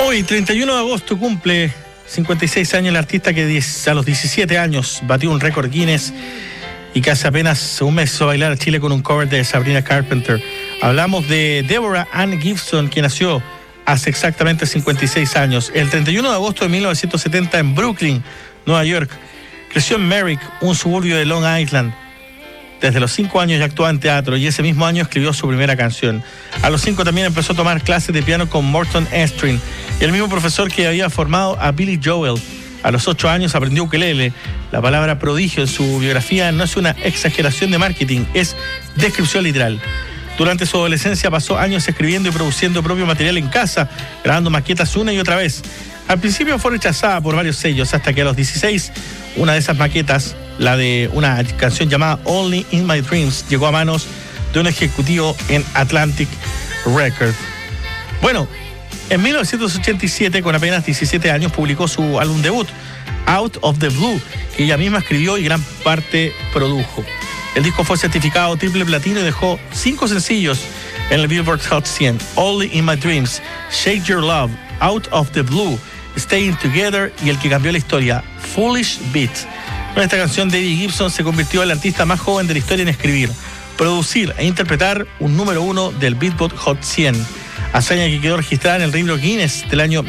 Hoy, 31 de agosto, cumple 56 años el artista que a los 17 años batió un récord Guinness y que hace apenas un mes hizo bailar a Chile con un cover de Sabrina Carpenter. Hablamos de Deborah Ann Gibson, que nació hace exactamente 56 años. El 31 de agosto de 1970 en Brooklyn, Nueva York. Creció en Merrick, un suburbio de Long Island. Desde los 5 años ya actuaba en teatro y ese mismo año escribió su primera canción. A los 5 también empezó a tomar clases de piano con Morton Estrin, el mismo profesor que había formado a Billy Joel. A los 8 años aprendió ukelele. La palabra prodigio en su biografía no es una exageración de marketing, es descripción literal. Durante su adolescencia pasó años escribiendo y produciendo propio material en casa, grabando maquetas una y otra vez. Al principio fue rechazada por varios sellos, hasta que a los 16, una de esas maquetas, la de una canción llamada Only in My Dreams, llegó a manos de un ejecutivo en Atlantic Records. Bueno, en 1987, con apenas 17 años, publicó su álbum debut, Out of the Blue, que ella misma escribió y gran parte produjo. El disco fue certificado triple platino y dejó 5 sencillos en el Billboard Hot 100: Only in My Dreams, Shake Your Love, Out of the Blue, Staying Together y el que cambió la historia, Foolish Beat. Con esta canción, Debbie Gibson se convirtió en la artista más joven de la historia en escribir, producir e interpretar un número 1 del Billboard Hot 100, hazaña que quedó registrada en el libro Guinness del año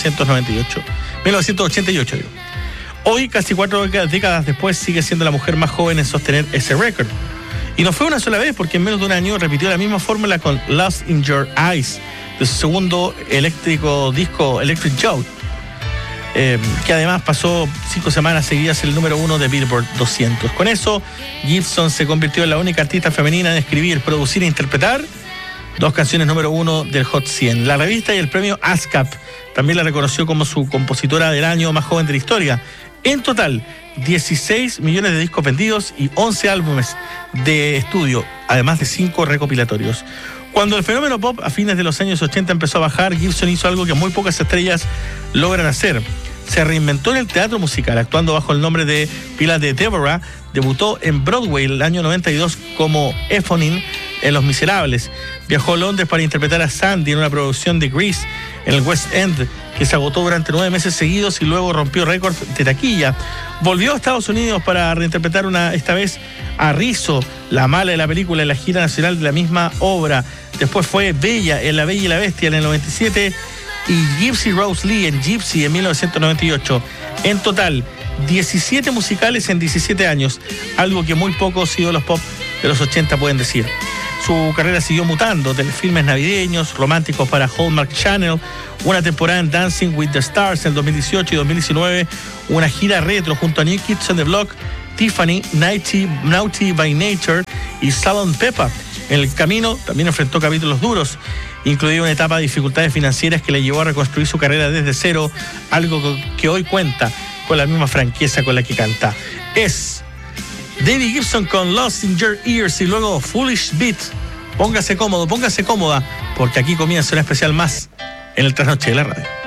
1988. Hoy, casi 4 décadas después, sigue siendo la mujer más joven en sostener ese récord. Y no fue una sola vez, porque en menos de un año repitió la misma fórmula con Lost in Your Eyes, de su segundo disco Electric Joe, que además pasó 5 semanas seguidas el número 1 de Billboard 200. Con eso, Gibson se convirtió en la única artista femenina en escribir, producir e interpretar 2 canciones número 1 del Hot 100. La revista y el premio ASCAP también la reconoció como su compositora del año más joven de la historia. En total, 16 millones de discos vendidos y 11 álbumes de estudio, además de 5 recopilatorios. Cuando el fenómeno pop a fines de los años 80 empezó a bajar, Gibson hizo algo que muy pocas estrellas logran hacer. Se reinventó en el teatro musical, actuando bajo el nombre de pila de Deborah. Debutó en Broadway el año 92 como Ephonine en Los Miserables. Viajó a Londres para interpretar a Sandy en una producción de Grease en el West End, que se agotó durante 9 meses seguidos y luego rompió récords de taquilla. Volvió a Estados Unidos para reinterpretar esta vez a Rizzo, la mala de la película, en la gira nacional de la misma obra. Después fue Bella en La Bella y la Bestia en el 97 y Gypsy Rose Lee en Gypsy en 1998. En total, 17 musicales en 17 años, algo que muy pocos ídolos pop de los 80 pueden decir. Su carrera siguió mutando, telefilmes navideños, románticos para Hallmark Channel, una temporada en Dancing with the Stars en 2018 y 2019, una gira retro junto a New Kids on the Block, Tiffany, Naughty by Nature y Salon Peppa. En el camino también enfrentó capítulos duros, incluida una etapa de dificultades financieras que le llevó a reconstruir su carrera desde cero, algo que hoy cuenta con la misma franqueza con la que canta. Es Debbie Gibson con Lost in Your Ears y luego Foolish Beat. Póngase cómodo, póngase cómoda, porque aquí comienza una especial más en el Trasnoche de la Radio.